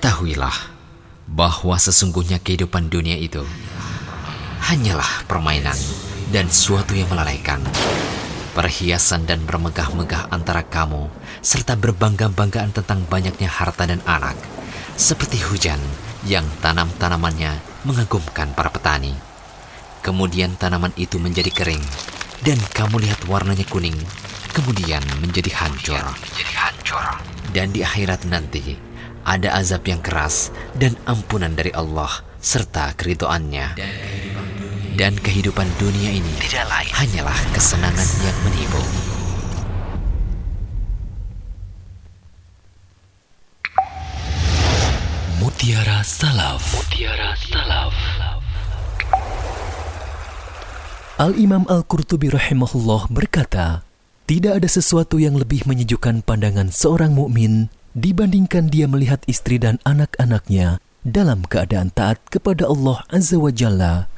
Ketahuilah bahwa sesungguhnya kehidupan dunia itu hanyalah permainan dan suatu yang melalaikan. Perhiasan dan bermegah-megah antara kamu, serta berbangga-banggaan tentang banyaknya harta dan anak, seperti hujan yang tanam-tanamannya mengagumkan para petani. Kemudian tanaman itu menjadi kering, dan kamu lihat warnanya kuning, kemudian menjadi hancur. Dan di akhirat nanti, ada azab yang keras dan ampunan dari Allah, serta keridhoannya. Dan kehidupan dunia ini tidak lain hanyalah kesenangan yang menipu. Mutiara Salaf. Al-Imam Al-Qurtubi rahimahullah berkata, tidak ada sesuatu yang lebih menyejukkan pandangan seorang mukmin dibandingkan dia melihat istri dan anak-anaknya dalam keadaan taat kepada Allah Azza wa Jalla